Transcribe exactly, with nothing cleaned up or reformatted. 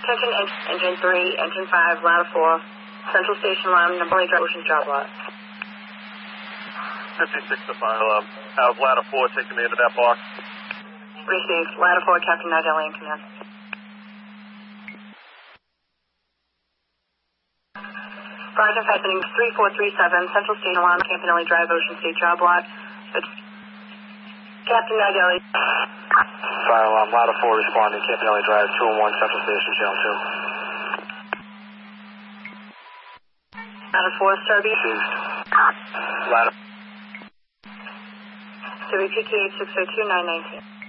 Attention, en- engine three, engine five, ladder four, Central Station Alarm, number eight, Ocean Job Lot. fifty-six to fire alarm. How's ladder four taking me into that box? Received. Ladder four, Captain Nardelli in command. Sergeant happening three four three seven, Central Station Alarm, Campanelli Drive, Ocean State Job Lot. It's Captain Nardelli. Fire alarm, ladder four responding, Campanelli Drive, two oh one, Central Station, Channel two. Ladder four, Serby. Received. Ladder. W P K eight six zero two nine nineteen.